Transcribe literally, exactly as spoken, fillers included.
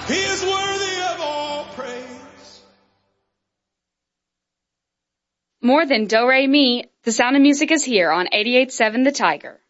He is worthy of all praise. More than Do Re Mi, The Sound of Music is here on eighty-eight point seven The Tiger.